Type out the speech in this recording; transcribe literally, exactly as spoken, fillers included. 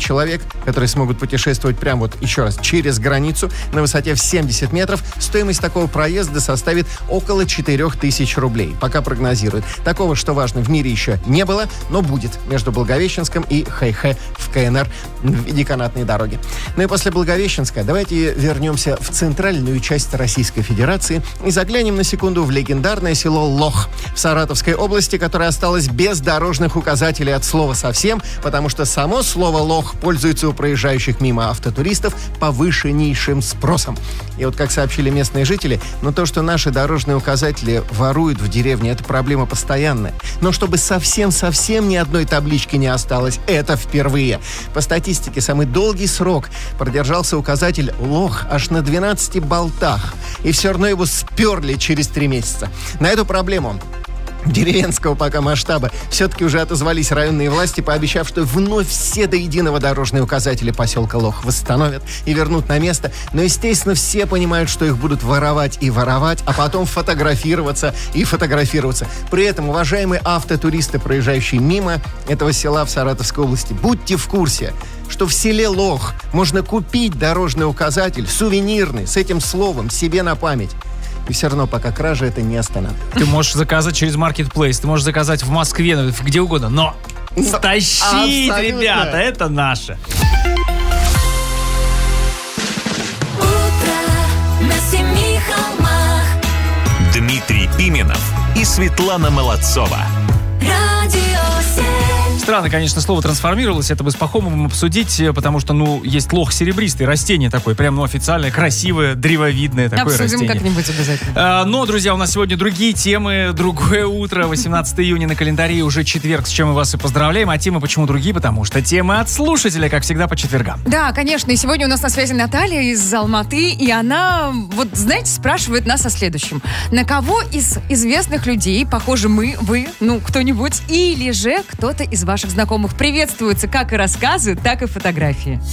человек, которые смогут путешествовать прямо вот еще раз через границу на высоте в семьдесят метров. Стоимость такого проезда составит около четырех тысяч рублей. Пока прогнозируют. Такого, что важно, в мире еще не было, но будет между Благовещенском и Хэйхэ в КНР в виде канатной дороги. Ну и после Благовещенска давайте вернемся в центральную часть Российской Федерации и заглянем на секунду в легендарное село Лох в Саратовской области, которое осталось без дорожных указателей от слова совсем, потому что само слово «лох» пользуется у проезжающих мимо автотуристов повышеннейшим спросом. И вот, как сообщили местные жители, ну то, что наши дорожные указатели воруют в деревне, это проблема постоянная. Но чтобы совсем-совсем ни одной таблички не осталось, это впервые. По статистике, самый долгий срок продержался указатель «лох» аж на двенадцати болтах. И все равно его сперли через три месяца. На эту проблему деревенского пока масштаба все-таки уже отозвались районные власти, пообещав, что вновь все до единого дорожные указатели поселка Лох восстановят и вернут на место. Но, естественно, все понимают, что их будут воровать и воровать, а потом фотографироваться и фотографироваться. При этом, уважаемые автотуристы, проезжающие мимо этого села в Саратовской области, будьте в курсе, что в селе Лох можно купить дорожный указатель сувенирный с этим словом себе на память. И все равно пока кража это не останавливает. Ты можешь заказать через Marketplace, ты можешь заказать в Москве, где угодно, но стащить, абсолютно, ребята, это наше. Дмитрий Пименов и Светлана Молодцова. Странно, конечно, слово трансформировалось, это бы с Пахомовым обсудить, потому что, ну, есть лох серебристый, растение такое, прям, ну, официальное, красивое, древовидное такое Обсудим растение. Обсудим как-нибудь обязательно. А, но, друзья, у нас сегодня другие темы, другое утро, восемнадцатого июня на календаре, уже четверг, с чем мы вас и поздравляем. А темы почему другие? Потому что темы от слушателя, как всегда, по четвергам. Да, конечно, и сегодня у нас на связи Наталья из Алматы, и она, вот, знаете, спрашивает нас о следующем. На кого из известных людей, похоже, мы, вы, ну, кто-нибудь, или же кто-то из ваших знакомых приветствуется как и рассказы, так и фотографии?